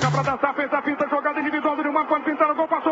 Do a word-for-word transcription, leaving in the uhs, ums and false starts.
pra dançar, fez a finta, jogada individual do Nilmar, pode pintar o gol, passou